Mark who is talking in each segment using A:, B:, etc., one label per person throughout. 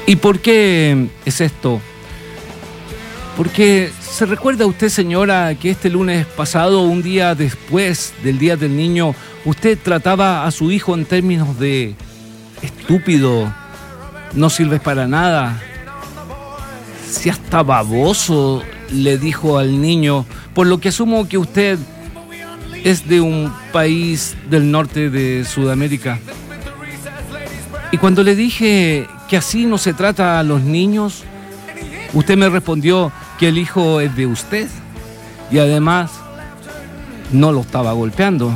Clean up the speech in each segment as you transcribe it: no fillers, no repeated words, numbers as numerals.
A: ¿Y por qué es esto? Porque se recuerda usted, señora, que este lunes pasado, un día después del Día del Niño, usted trataba a su hijo en términos de estúpido, no sirves para nada, si hasta baboso, le dijo al niño, por lo que asumo que usted es de un país del norte de Sudamérica. Y cuando le dije que así no se trata a los niños, usted me respondió que el hijo es de usted y además no lo estaba golpeando.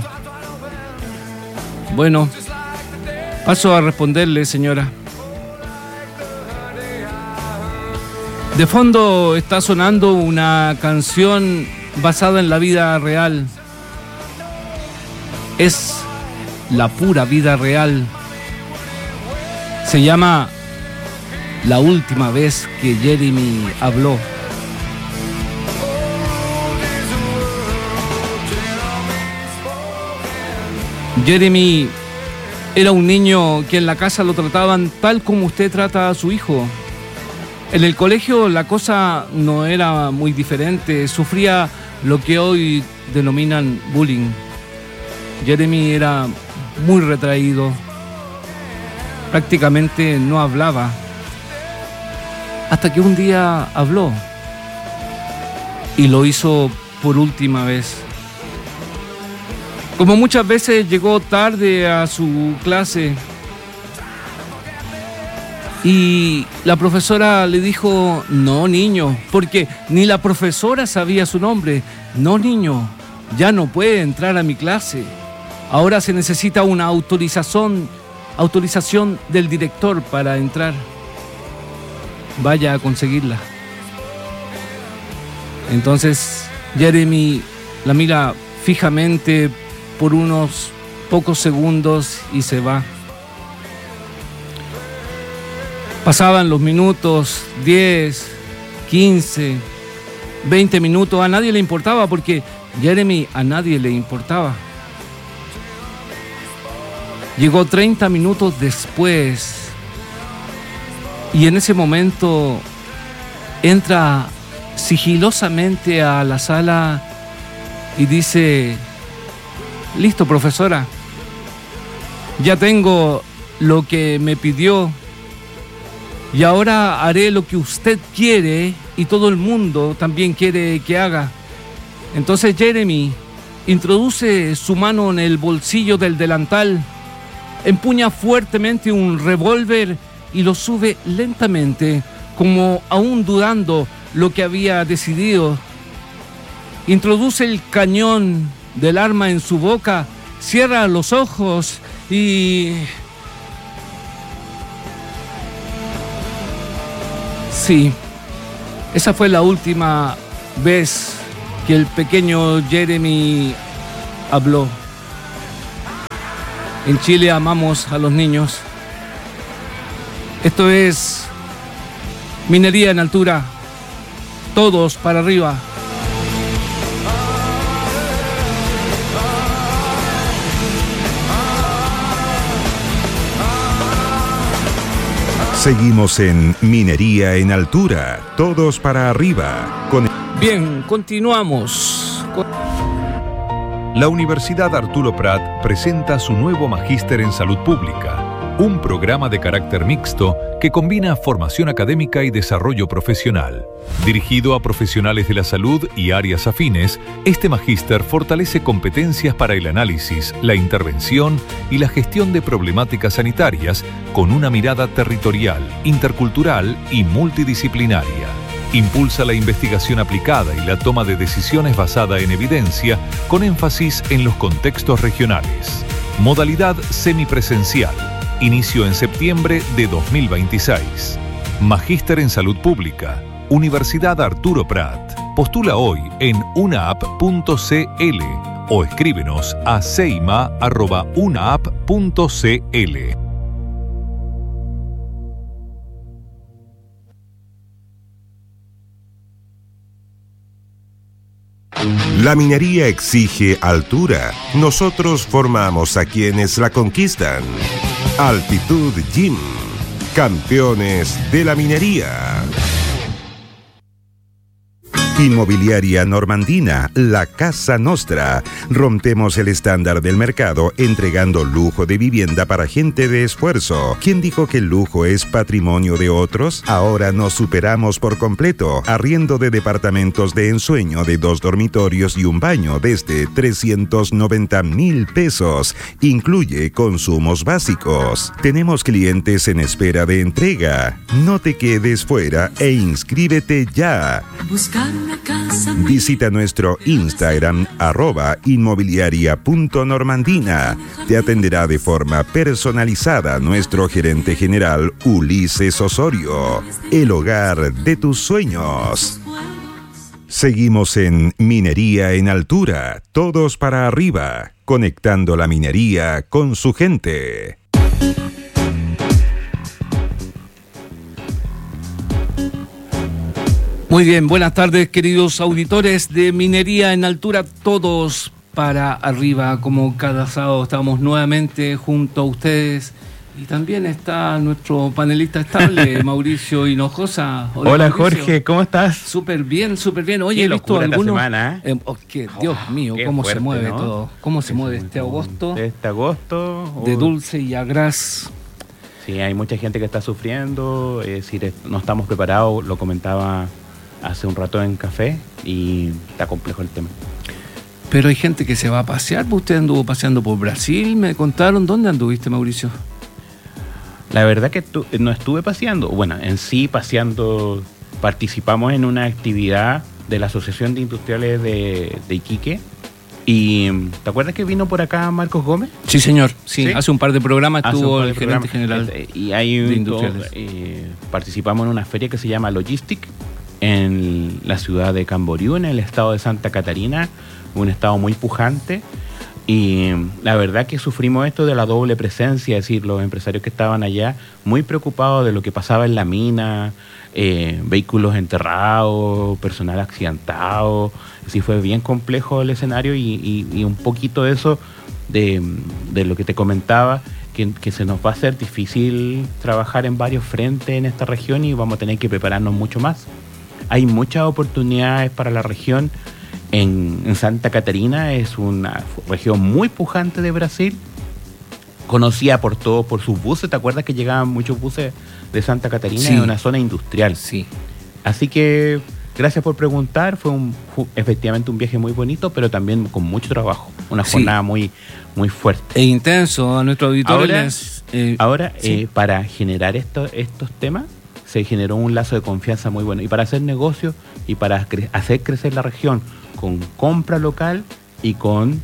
A: Bueno, paso a responderle, señora. De fondo está sonando una canción basada en la vida real. Es la pura vida real. Se llama La última vez que Jeremy habló. Jeremy era un niño que en la casa lo trataban tal como usted trata a su hijo. En el colegio la cosa no era muy diferente, sufría lo que hoy denominan bullying. Jeremy era muy retraído, prácticamente no hablaba, hasta que un día habló y lo hizo por última vez. Como muchas veces llegó tarde a su clase y la profesora le dijo, no niño, porque ni la profesora sabía su nombre. No niño, ya no puede entrar a mi clase. Ahora se necesita una autorización del director para entrar. Vaya a conseguirla. Entonces Jeremy la mira fijamente por unos pocos segundos y se va. Pasaban los minutos, 10, 15, 20 minutos, a nadie le importaba porque Jeremy a nadie le importaba. Llegó 30 minutos después y en ese momento entra sigilosamente a la sala y dice, listo, profesora, ya tengo lo que me pidió y ahora haré lo que usted quiere y todo el mundo también quiere que haga. Entonces Jeremy introduce su mano en el bolsillo del delantal, empuña fuertemente un revólver y lo sube lentamente, como aún dudando lo que había decidido. Introduce el cañón del arma en su boca, cierra los ojos y... Sí, esa fue la última vez que el pequeño Jeremy habló. En Chile amamos a los niños. Esto es Minería en Altura. Todos para arriba.
B: Seguimos en Minería en Altura. Todos para arriba.
A: Bien, continuamos.
C: La Universidad Arturo Prat presenta su nuevo Magíster en Salud Pública, un programa de carácter mixto que combina formación académica y desarrollo profesional. Dirigido a profesionales de la salud y áreas afines, este magíster fortalece competencias para el análisis, la intervención y la gestión de problemáticas sanitarias con una mirada territorial, intercultural y multidisciplinaria. Impulsa la investigación aplicada y la toma de decisiones basada en evidencia con énfasis en los contextos regionales. Modalidad semipresencial. Inicio en septiembre de 2026. Magíster en Salud Pública. Universidad Arturo Prat. Postula hoy en unaapp.cl o escríbenos a seima@unaapp.cl.
B: La minería exige altura. Nosotros formamos a quienes la conquistan. Altitud Gym. campeones de la minería. Inmobiliaria Normandina, la Casa Nostra. Rompemos el estándar del mercado entregando lujo de vivienda para gente de esfuerzo. ¿Quién dijo que el lujo es patrimonio de otros? Ahora nos superamos por completo. Arriendo de departamentos de ensueño de 2 dormitorios y un baño desde 390,000 pesos. Incluye consumos básicos. Tenemos clientes en espera de entrega. No te quedes fuera e inscríbete ya. Visita nuestro Instagram @inmobiliaria.normandina. Te atenderá de forma personalizada nuestro gerente general Ulises Osorio. El hogar de tus sueños. Seguimos en Minería en Altura, todos para arriba, conectando la minería con su gente.
A: Muy bien, buenas tardes queridos auditores de Minería en Altura, todos para arriba. Como cada sábado estamos nuevamente junto a ustedes y también está nuestro panelista estable, Mauricio Hinojosa.
D: Hola Jorge, ¿cómo estás?
A: Súper bien, súper bien. Oye, he visto algunos... semana, ¿eh? Dios mío, cómo fuerte, se mueve, ¿no? Todo. Cómo se mueve este agosto.
D: Este agosto.
A: De dulce y agraz.
D: Sí, hay mucha gente que está sufriendo, es decir, no estamos preparados, lo comentaba hace un rato en café y está complejo el tema.
A: Pero hay gente que se va a pasear. Usted anduvo paseando por Brasil, me contaron. ¿Dónde anduviste, Mauricio?
D: La verdad que no estuve paseando. Bueno, en sí paseando, participamos en una actividad de la Asociación de Industriales de Iquique. Y ¿te acuerdas que vino por acá Marcos Gómez?
A: Sí, señor. Sí, hace un par de programas estuvo el gerente general
D: y hay
A: de Industriales.
D: Participamos en una feria que se llama Logistic en la ciudad de Camboriú, en el estado de Santa Catarina, un estado muy pujante, y la verdad que sufrimos esto de la doble presencia, es decir, los empresarios que estaban allá muy preocupados de lo que pasaba en la mina, vehículos enterrados, personal accidentado. Sí, fue bien complejo el escenario y un poquito de eso de lo que te comentaba, que se nos va a hacer difícil trabajar en varios frentes en esta región y vamos a tener que prepararnos mucho más. Hay muchas oportunidades para la región. En Santa Catarina es una región muy pujante de Brasil, conocida por todo, por sus buses. ¿Te acuerdas que llegaban muchos buses de Santa Catarina? Sí. En una zona industrial.
A: Sí.
D: Así que gracias por preguntar. Fue efectivamente un viaje muy bonito, pero también con mucho trabajo. Una jornada muy, muy fuerte.
A: E intenso a nuestros auditores.
D: Ahora para generar estos temas, se generó un lazo de confianza muy bueno. Y para hacer negocios y para hacer crecer la región con compra local y con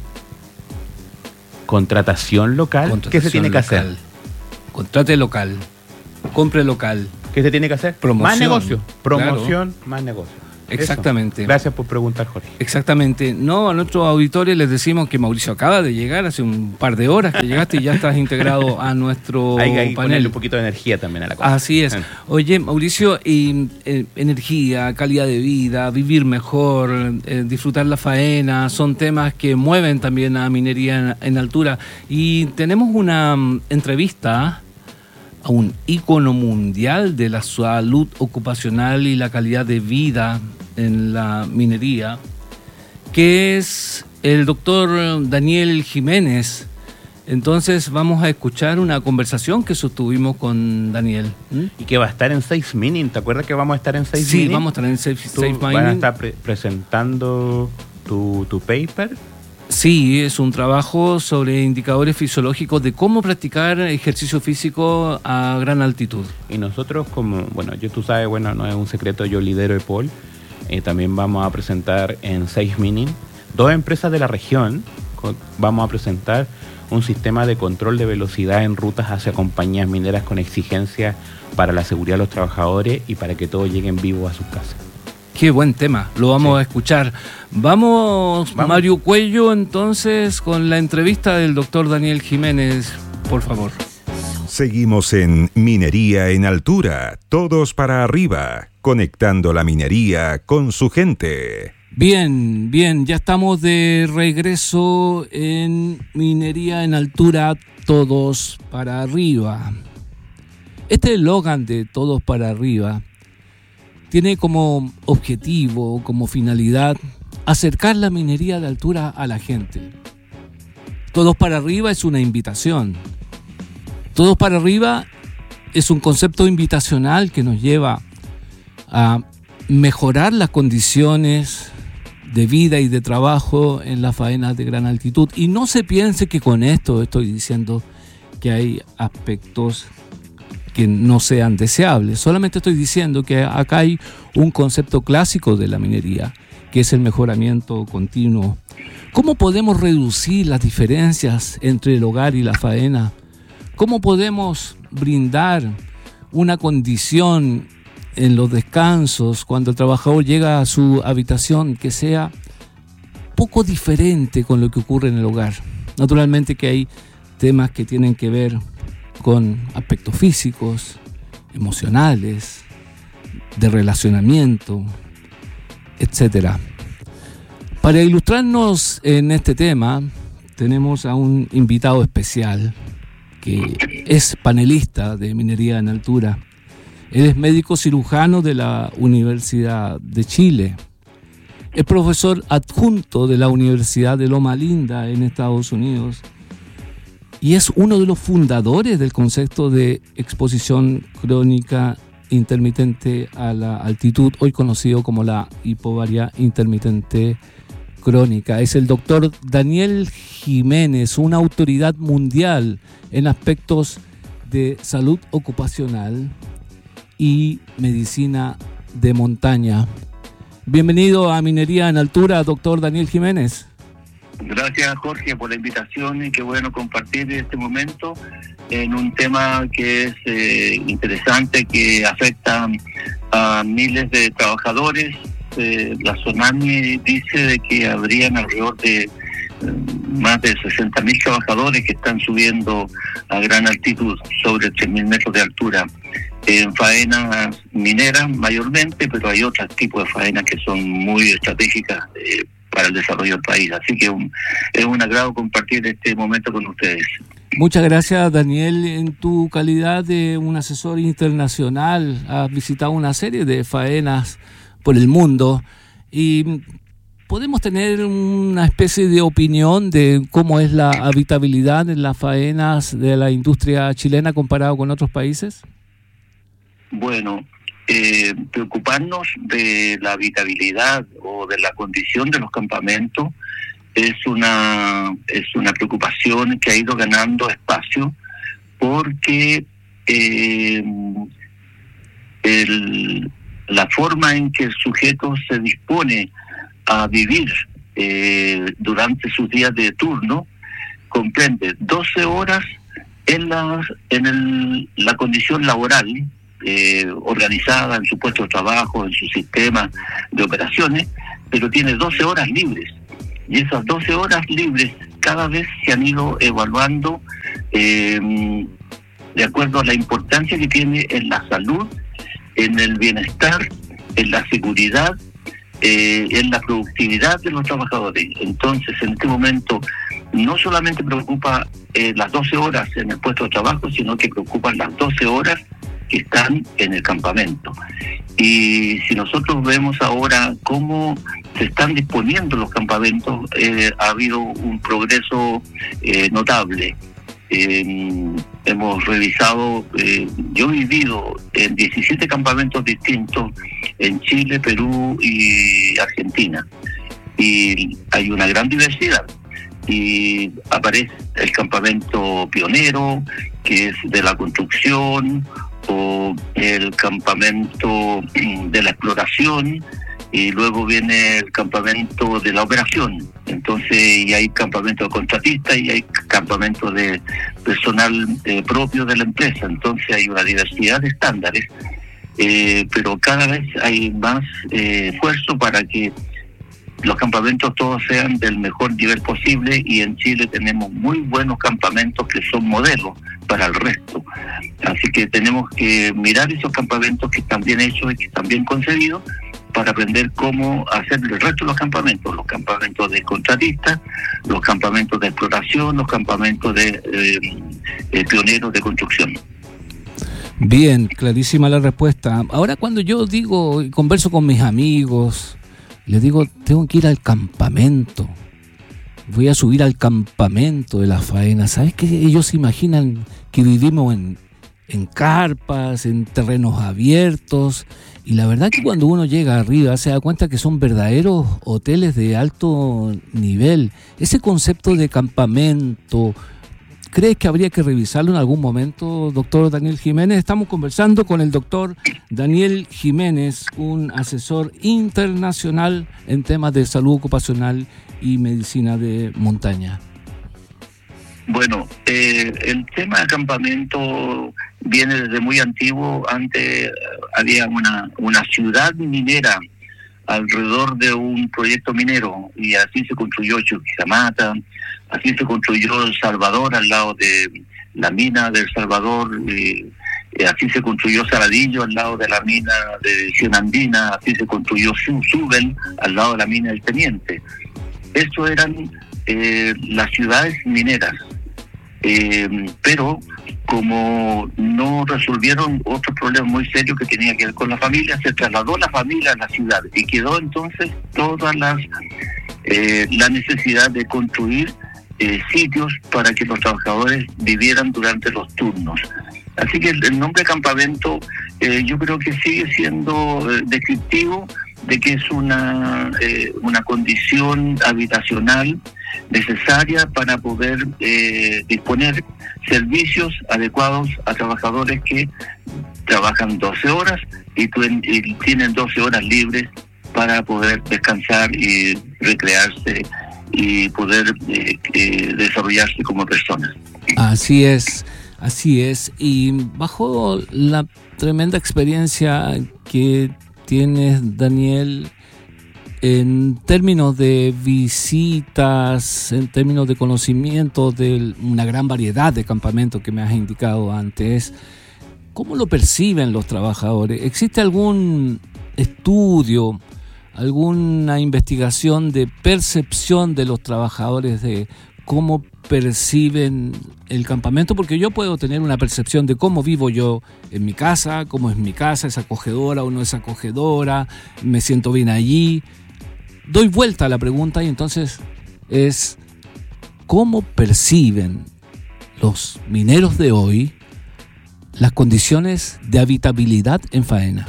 D: contratación local, ¿qué se tiene que hacer?
A: Contrate local, compre local.
D: ¿Qué se tiene que hacer?
A: Promoción.
D: Más negocio. Promoción,
A: claro.
D: Más negocio.
A: Exactamente.
D: Eso. Gracias por preguntar, Jorge.
A: Exactamente. No, a nuestros auditores les decimos que Mauricio acaba de llegar hace un par de horas que llegaste y ya estás integrado a nuestro
D: hay
A: panel.
D: Ponerle un poquito de energía también a la cosa.
A: Así es. Oye, Mauricio, energía, calidad de vida, vivir mejor, disfrutar la faena, son temas que mueven también a Minería en Altura. Y tenemos una entrevista a un ícono mundial de la salud ocupacional y la calidad de vida en la minería, que es el doctor Daniel Jiménez. Entonces vamos a escuchar una conversación que sostuvimos con Daniel.
D: Y que va a estar en 6 Mining. ¿Te acuerdas que vamos a estar en 6 Mining?
A: Sí, vamos a estar en 6 Mining.
D: ¿Vas a estar presentando tu paper?
A: Sí, es un trabajo sobre indicadores fisiológicos de cómo practicar ejercicio físico a gran altitud.
D: Y nosotros tú sabes, no es un secreto, yo lidero EPOL. También vamos a presentar en 6 Mining 2 empresas de la región. Vamos a presentar un sistema de control de velocidad en rutas hacia compañías mineras con exigencias para la seguridad de los trabajadores y para que todos lleguen vivos a sus casas.
A: Qué buen tema, lo vamos a escuchar. Vamos, Mario Cuello, entonces, con la entrevista del doctor Daniel Jiménez, por favor.
B: Seguimos en Minería en Altura, todos para arriba, conectando la minería con su gente.
A: Bien, ya estamos de regreso en Minería en Altura, todos para arriba. Este eslogan de Todos para Arriba tiene como objetivo, como finalidad, acercar la minería de altura a la gente. Todos para Arriba es una invitación. Todos para Arriba es un concepto invitacional que nos lleva a mejorar las condiciones de vida y de trabajo en las faenas de gran altitud. Y no se piense que con esto estoy diciendo que hay aspectos que no sean deseables. Solamente estoy diciendo que acá hay un concepto clásico de la minería, que es el mejoramiento continuo. ¿Cómo podemos reducir las diferencias entre el hogar y la faena? ¿Cómo podemos brindar una condición en los descansos cuando el trabajador llega a su habitación que sea poco diferente con lo que ocurre en el hogar? Naturalmente que hay temas que tienen que ver con aspectos físicos, emocionales, de relacionamiento, etcétera. Para ilustrarnos en este tema, tenemos a un invitado especial que es panelista de minería en altura. Él es médico cirujano de la Universidad de Chile. Es profesor adjunto de la Universidad de Loma Linda en Estados Unidos y es uno de los fundadores del concepto de exposición crónica intermitente a la altitud, hoy conocido como la hipobaria intermitente crónica. Es el doctor Daniel Jiménez, una autoridad mundial en aspectos de salud ocupacional y medicina de montaña. Bienvenido a Minería en Altura, doctor Daniel Jiménez.
E: Gracias, Jorge, por la invitación y qué bueno compartir este momento en un tema que es interesante, que afecta a miles de trabajadores. La Tsunami dice de que habrían alrededor de más de 60.000 trabajadores que están subiendo a gran altitud, sobre 3.000 metros de altura, en faenas mineras mayormente, pero hay otros tipos de faenas que son muy estratégicas para el desarrollo del país. Así que es un agrado compartir este momento con ustedes.
A: Muchas gracias, Daniel. En tu calidad de un asesor internacional, has visitado una serie de faenas por el mundo y ¿podemos tener una especie de opinión de cómo es la habitabilidad en las faenas de la industria chilena comparado con otros países?
E: Bueno, preocuparnos de la habitabilidad o de la condición de los campamentos es una preocupación que ha ido ganando espacio porque la forma en que el sujeto se dispone a vivir durante sus días de turno comprende 12 horas en la condición laboral organizada en su puesto de trabajo, en su sistema de operaciones, pero tiene 12 horas libres. Y esas 12 horas libres cada vez se han ido evaluando de acuerdo a la importancia que tiene en la salud, en el bienestar, en la seguridad, en la productividad de los trabajadores. Entonces, en este momento, no solamente preocupa las 12 horas en el puesto de trabajo, sino que preocupan las 12 horas que están en el campamento. Y si nosotros vemos ahora cómo se están disponiendo los campamentos, ha habido un progreso notable. Hemos revisado, yo he vivido en 17 campamentos distintos en Chile, Perú y Argentina, y hay una gran diversidad. Y aparece el campamento pionero, que es de la construcción, o el campamento de la exploración, y luego viene el campamento de la operación. Entonces, y hay campamentos de contratistas y hay campamentos de personal propio de la empresa. Entonces hay una diversidad de estándares, pero cada vez hay más esfuerzo para que los campamentos todos sean del mejor nivel posible, y en Chile tenemos muy buenos campamentos que son modelos para el resto. Así que tenemos que mirar esos campamentos que están bien hechos y que están bien concebidos para aprender cómo hacer el resto de los campamentos de contratistas, los campamentos de exploración, los campamentos de pioneros de construcción.
A: Bien, clarísima la respuesta. Ahora cuando yo digo, converso con mis amigos, les digo, tengo que ir al campamento. Voy a subir al campamento de la faena. ¿Sabes qué? Ellos imaginan que vivimos en carpas, en terrenos abiertos. Y la verdad que cuando uno llega arriba se da cuenta que son verdaderos hoteles de alto nivel. Ese concepto de campamento, ¿crees que habría que revisarlo en algún momento, doctor Daniel Jiménez? Estamos conversando con el doctor Daniel Jiménez, un asesor internacional en temas de salud ocupacional y medicina de montaña.
E: Bueno, el tema de campamento viene desde muy antiguo. Antes había una ciudad minera alrededor de un proyecto minero, y así se construyó Chuquicamata, así se construyó El Salvador al lado de la mina del Salvador, y así se construyó Saladillo al lado de la mina de Cienandina, así se construyó Subel al lado de la mina del Teniente. Estos eran las ciudades mineras, pero como no resolvieron otros problemas muy serios que tenían que ver con la familia, se trasladó la familia a la ciudad y quedó entonces todas la necesidad de construir sitios para que los trabajadores vivieran durante los turnos. Así que el nombre campamento yo creo que sigue siendo descriptivo de que es una condición habitacional necesaria para poder disponer servicios adecuados a trabajadores que trabajan 12 horas y tienen 12 horas libres para poder descansar y recrearse y poder desarrollarse como personas.
A: Así es. Y bajo la tremenda experiencia que tienes, Daniel, en términos de visitas, en términos de conocimiento de una gran variedad de campamentos que me has indicado antes, ¿cómo lo perciben los trabajadores? ¿Existe algún estudio, alguna investigación de percepción de los trabajadores de cómo perciben el campamento? Porque yo puedo tener una percepción de cómo vivo yo en mi casa, cómo es mi casa, es acogedora o no es acogedora, me siento bien allí. Doy vuelta a la pregunta y entonces es ¿cómo perciben los mineros de hoy las condiciones de habitabilidad en faena?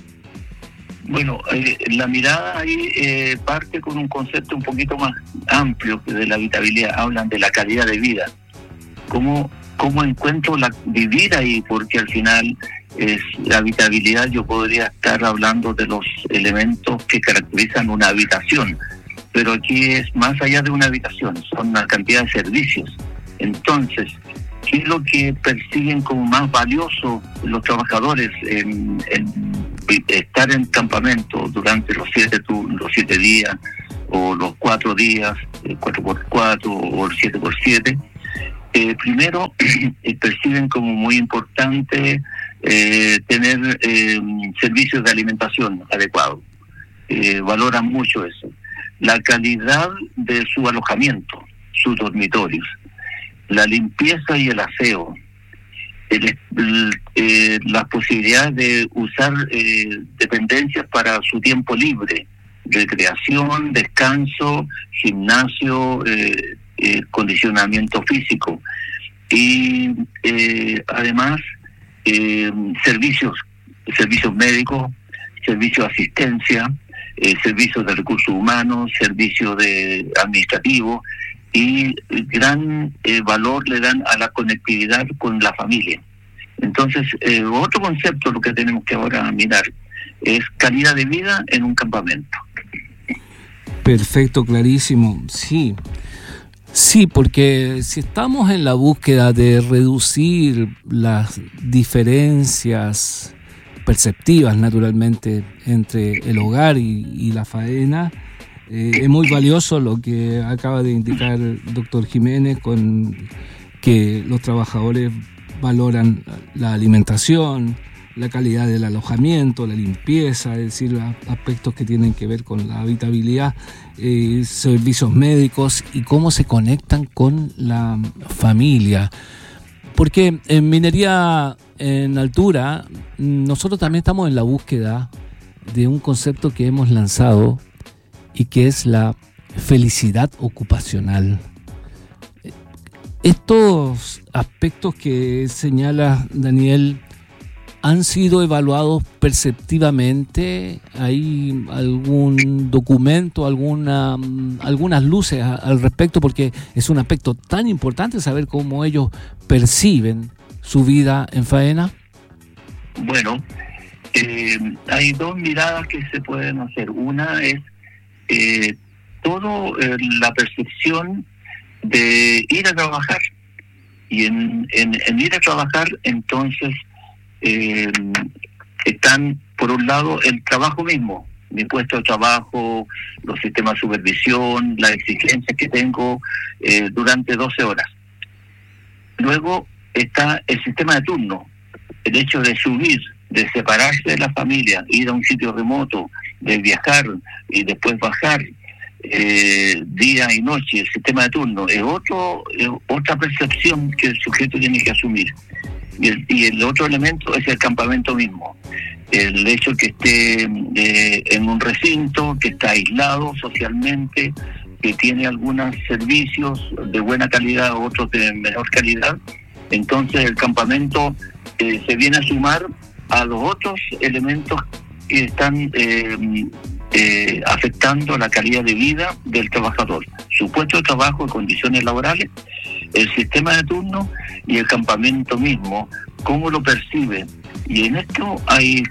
E: Bueno, la mirada ahí parte con un concepto un poquito más amplio que de la habitabilidad. Hablan de la calidad de vida. ¿Cómo encuentro vivir ahí? Porque al final la habitabilidad, yo podría estar hablando de los elementos que caracterizan una habitación, pero aquí es más allá de una habitación, son una cantidad de servicios. Entonces, ¿qué es lo que persiguen como más valioso los trabajadores en estar en campamento durante los 7 días, o los 4 días, 4x4 o el 7x7? Primero, perciben como muy importante tener servicios de alimentación adecuados. Valoran mucho eso. La calidad de su alojamiento, sus dormitorios, la limpieza y el aseo, las posibilidades de usar dependencias para su tiempo libre, recreación, descanso, gimnasio, condicionamiento físico, y además servicios médicos, servicios de asistencia, servicios de recursos humanos, servicios de administrativos, y gran valor le dan a la conectividad con la familia. Entonces, otro concepto, lo que tenemos que ahora mirar, es calidad de vida en un campamento.
A: Perfecto, clarísimo. Sí, porque si estamos en la búsqueda de reducir las diferencias perceptivas, naturalmente, entre el hogar y la faena, es muy valioso lo que acaba de indicar el doctor Jiménez, con que los trabajadores valoran la alimentación, la calidad del alojamiento, la limpieza, es decir, aspectos que tienen que ver con la habitabilidad, servicios médicos y cómo se conectan con la familia. Porque en minería en altura, nosotros también estamos en la búsqueda de un concepto que hemos lanzado y que es la felicidad ocupacional. Estos aspectos que señala Daniel han sido evaluados perceptivamente. ¿Hay algún documento, algunas luces al respecto? Porque es un aspecto tan importante saber cómo ellos perciben su vida en faena.
E: Bueno, hay dos miradas que se pueden hacer. Una es la percepción de ir a trabajar. Y en ir a trabajar, entonces, están, por un lado, el trabajo mismo, mi puesto de trabajo, los sistemas de supervisión, las exigencias que tengo durante 12 horas. Luego está el sistema de turno, el hecho de subir, de separarse de la familia, ir a un sitio remoto, de viajar y después bajar, día y noche, el sistema de turno, es otra percepción que el sujeto tiene que asumir. Y el otro elemento es el campamento mismo, el hecho que esté en un recinto, que está aislado socialmente, que tiene algunos servicios de buena calidad, otros de menor calidad. Entonces el campamento se viene a sumar a los otros elementos que están afectando la calidad de vida del trabajador, su puesto de trabajo, condiciones laborales, el sistema de turno y el campamento mismo, cómo lo percibe. Y en esto hay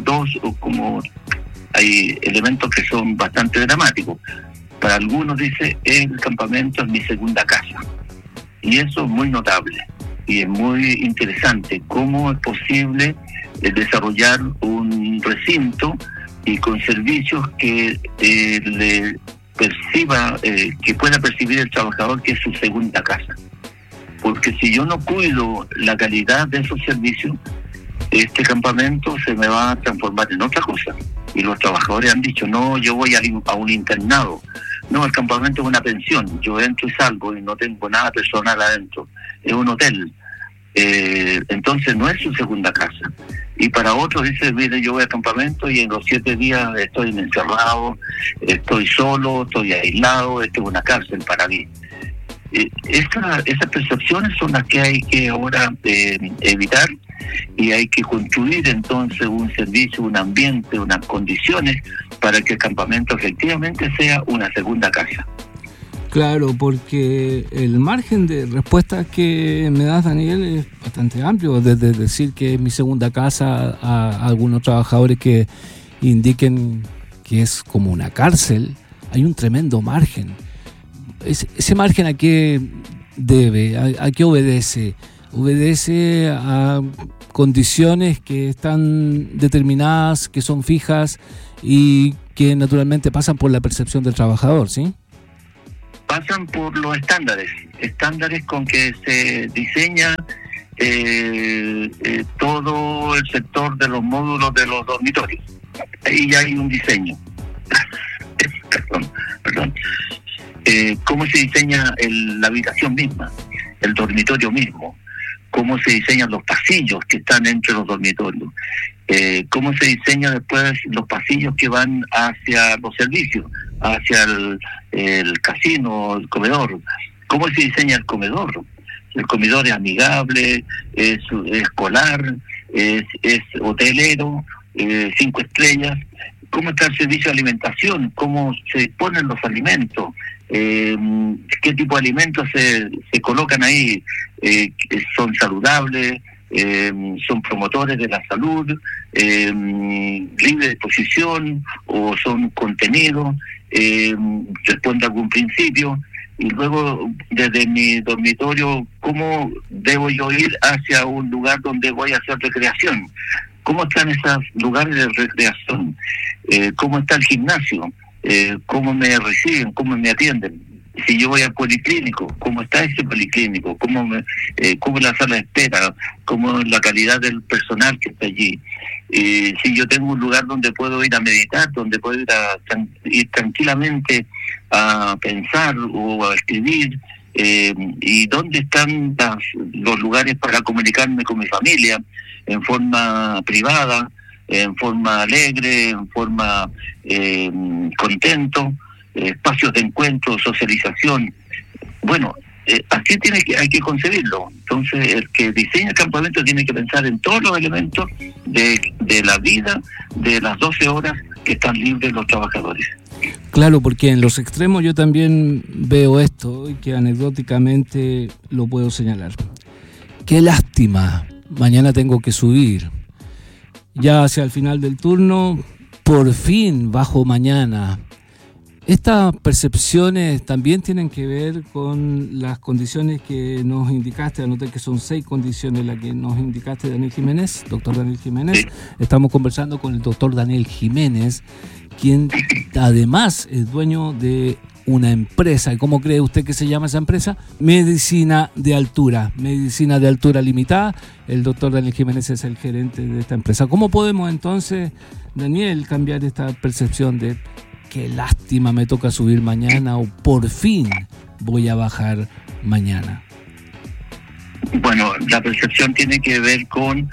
E: hay elementos que son bastante dramáticos. Para algunos dice, el campamento es mi segunda casa, y eso es muy notable y es muy interesante. Cómo es posible desarrollar un recinto y con servicios que le perciba, que pueda percibir el trabajador que es su segunda casa. Porque si yo no cuido la calidad de esos servicios, este campamento se me va a transformar en otra cosa. Y los trabajadores han dicho, no, yo voy a un internado. No, el campamento es una pensión. Yo entro y salgo y no tengo nada personal adentro. Es un hotel. Entonces no es su segunda casa. Y para otros dice, mire, yo voy al campamento y en los 7 días estoy encerrado, estoy solo, estoy aislado, esto es una cárcel para mí. Esas percepciones son las que hay que ahora evitar, y hay que construir entonces un servicio, un ambiente, unas condiciones para que el campamento efectivamente sea una segunda casa.
A: Claro, porque el margen de respuesta que me das, Daniel, es bastante amplio, desde decir que es mi segunda casa a algunos trabajadores que indiquen que es como una cárcel. Hay un tremendo margen. ¿Ese margen a qué debe? ¿A qué obedece? Obedece a condiciones que están determinadas, que son fijas y que naturalmente pasan por la percepción del trabajador, ¿sí?
E: Pasan por los estándares con que se diseña todo el sector de los módulos de los dormitorios. Ahí ya hay un diseño. Perdón. Cómo se diseña la habitación misma, el dormitorio mismo, cómo se diseñan los pasillos que están entre los dormitorios, cómo se diseñan después los pasillos que van hacia los servicios, hacia el casino, el comedor, cómo se diseña el comedor. El comedor es amigable, es escolar, es hotelero, 5 estrellas. ¿Cómo está el servicio de alimentación? ¿Cómo se ponen los alimentos? ¿Qué tipo de alimentos se colocan ahí? ¿Son saludables? ¿Son promotores de la salud? ¿Libre de exposición? ¿O son contenidos? ¿Responde a algún principio? Y luego, desde mi dormitorio, ¿cómo debo yo ir hacia un lugar donde voy a hacer recreación? ¿Cómo están esos lugares de recreación? ¿Cómo está el gimnasio? ¿Cómo me reciben? ¿Cómo me atienden? Si yo voy al policlínico, ¿cómo está ese policlínico? ¿Cómo es la sala de espera? ¿Cómo es la calidad del personal que está allí? Si yo tengo un lugar donde puedo ir a meditar, donde puedo ir tranquilamente a pensar o a escribir, y dónde están los lugares para comunicarme con mi familia en forma privada, en forma alegre, en forma contento, espacios de encuentro, socialización. Bueno, así hay que concebirlo. Entonces, el que diseña el campamento tiene que pensar en todos los elementos de la vida de las 12 horas que están libres los trabajadores.
A: Claro, porque en los extremos yo también veo esto y que anecdóticamente lo puedo señalar. Qué lástima, mañana tengo que subir. Ya hacia el final del turno, por fin bajo mañana. Estas percepciones también tienen que ver con las condiciones que nos indicaste. Anoté que son 6 condiciones las que nos indicaste, Daniel Jiménez, doctor Daniel Jiménez. Sí. Estamos conversando con el doctor Daniel Jiménez, quien además es dueño de una empresa. ¿Y cómo cree usted que se llama esa empresa? Medicina de Altura Limitada. El doctor Daniel Jiménez es el gerente de esta empresa. ¿Cómo podemos entonces, Daniel, cambiar esta percepción de qué lástima me toca subir mañana o por fin voy a bajar mañana?
E: Bueno, la percepción tiene que ver con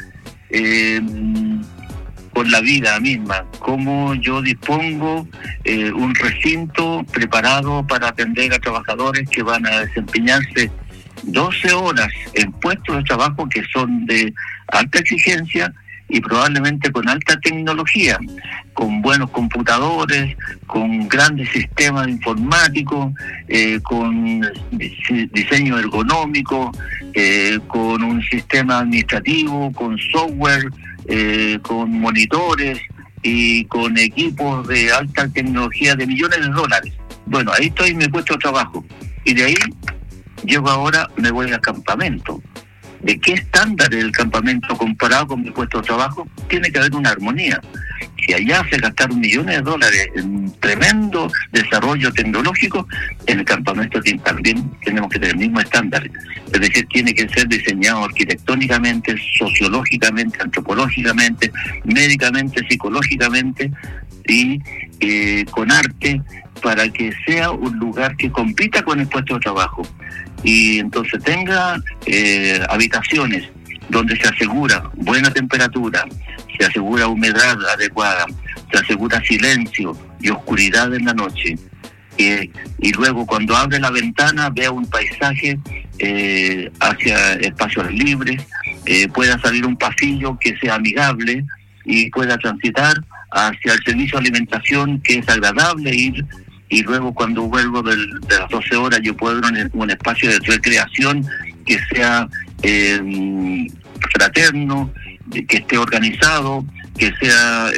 E: la vida misma, cómo yo dispongo un recinto preparado para atender a trabajadores que van a desempeñarse 12 horas en puestos de trabajo que son de alta exigencia y probablemente con alta tecnología, con buenos computadores, con grandes sistemas informáticos, con diseño ergonómico, con un sistema administrativo, con software, con monitores y con equipos de alta tecnología de millones de dólares. Bueno, ahí estoy en mi puesto de trabajo. Y de ahí llego ahora, me voy al campamento. ¿De qué estándar es el campamento comparado con mi puesto de trabajo? Tiene que haber una armonía. Si allá se gastaron millones de dólares en un tremendo desarrollo tecnológico, en el campamento también tenemos que tener el mismo estándar. Es decir, tiene que ser diseñado arquitectónicamente, sociológicamente, antropológicamente, médicamente, psicológicamente y con arte, para que sea un lugar que compita con el puesto de trabajo. Y entonces tenga habitaciones donde se asegura buena temperatura, se asegura humedad adecuada, se asegura silencio y oscuridad en la noche. Y luego cuando abre la ventana vea un paisaje hacia espacios libres, pueda salir un pasillo que sea amigable y pueda transitar hacia el servicio de alimentación que es agradable ir. Y luego cuando vuelvo de las 12 horas yo puedo ir a un espacio de recreación que sea fraterno, que esté organizado, que sea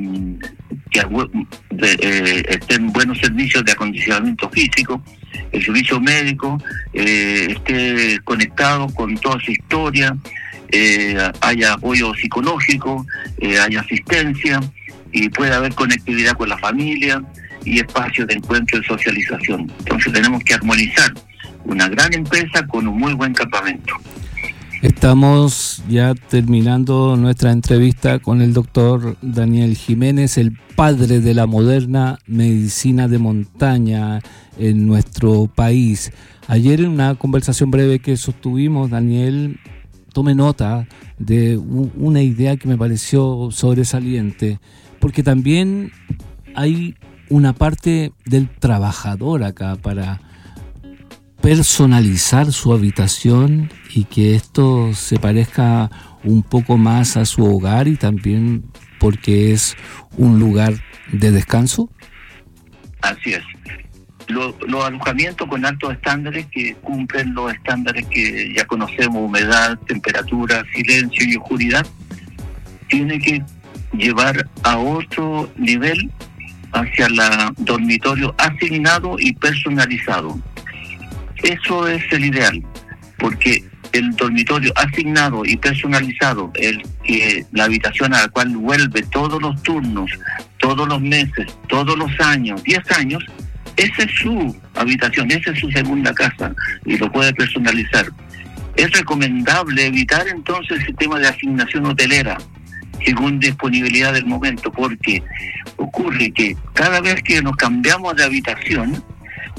E: estén buenos servicios de acondicionamiento físico, el servicio médico esté conectado con toda su historia, haya apoyo psicológico, haya asistencia y pueda haber conectividad con la familia y espacios de encuentro y socialización. Entonces tenemos que armonizar una gran empresa con un muy buen campamento.
A: Estamos ya terminando nuestra entrevista con el doctor Daniel Jiménez, el padre de la moderna medicina de montaña en nuestro país. Ayer en una conversación breve que sostuvimos, Daniel, tomé nota de una idea que me pareció sobresaliente, porque también hay una parte del trabajador acá para personalizar su habitación y que esto se parezca un poco más a su hogar y también porque es un lugar de descanso.
E: Así es. Los alojamientos con altos estándares que cumplen los estándares que ya conocemos, humedad, temperatura, silencio y oscuridad, tiene que llevar a otro nivel hacia el dormitorio asignado y personalizado. Eso es el ideal, porque el dormitorio asignado y personalizado, la habitación a la cual vuelve todos los turnos, todos los meses, todos los años, 10 años, esa es su habitación, esa es su segunda casa y lo puede personalizar. Es recomendable evitar entonces el sistema de asignación hotelera según disponibilidad del momento, porque ocurre que cada vez que nos cambiamos de habitación,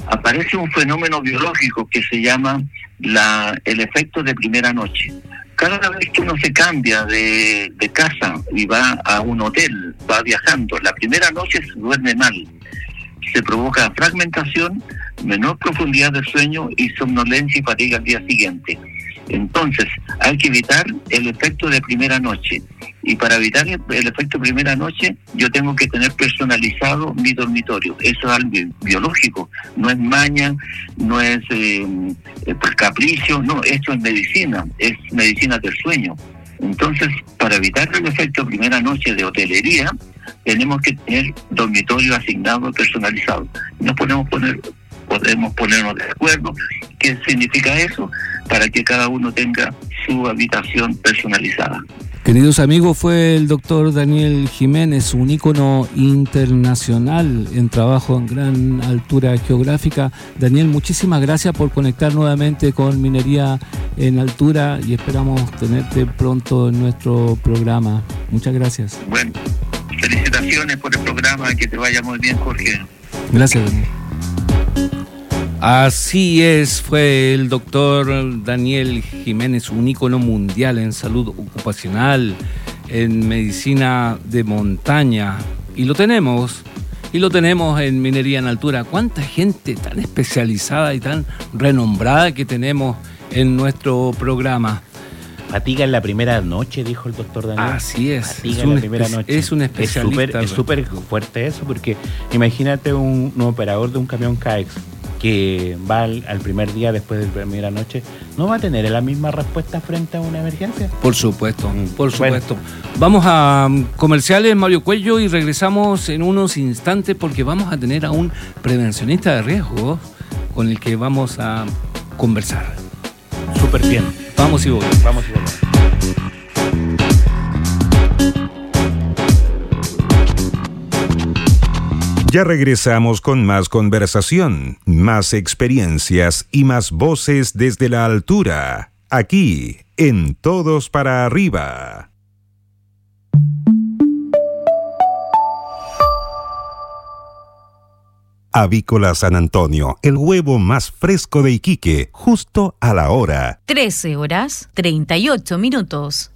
E: aparece un fenómeno biológico que se llama el efecto de primera noche. Cada vez que uno se cambia de casa y va a un hotel, va viajando, la primera noche se duerme mal. Se provoca fragmentación, menor profundidad de sueño y somnolencia y fatiga al día siguiente. Entonces, hay que evitar el efecto de primera noche. Y para evitar el efecto de primera noche, yo tengo que tener personalizado mi dormitorio. Eso es algo biológico, no es maña, no es por capricho, no, esto es medicina del sueño. Entonces, para evitar el efecto de primera noche de hotelería, tenemos que tener dormitorio asignado, personalizado. Podemos ponernos de acuerdo. ¿Qué significa eso? Para que cada uno tenga su habitación personalizada.
A: Queridos amigos, fue el doctor Daniel Jiménez, un ícono internacional en trabajo en gran altura geográfica. Daniel, muchísimas gracias por conectar nuevamente con Minería en Altura y esperamos tenerte pronto en nuestro programa. Muchas gracias.
E: Bueno, felicitaciones por el programa, que te vaya muy bien, Jorge.
A: Gracias, Daniel. Así es, fue el doctor Daniel Jiménez, un ícono mundial en salud ocupacional, en medicina de montaña. Y lo tenemos en Minería en Altura. ¿Cuánta gente tan especializada y tan renombrada que tenemos en nuestro programa?
D: Fatiga en la primera noche, dijo el doctor Daniel.
A: Así es.
D: Fatiga en la primera noche.
A: Es un especialista.
D: Es súper fuerte eso, porque imagínate un operador de un camión CAEX que va al primer día después de la primera noche, ¿no va a tener la misma respuesta frente a una emergencia?
A: Por supuesto, por supuesto. Vamos a comerciales, Mario Cuello, y regresamos en unos instantes porque vamos a tener a un prevencionista de riesgo con el que vamos a conversar.
D: Súper bien.
A: Vamos y volvemos.
B: Ya regresamos con más conversación, más experiencias y más voces desde la altura, aquí en Todos para Arriba. Avícola San Antonio, el huevo más fresco de Iquique, justo a la hora.
F: 13:38.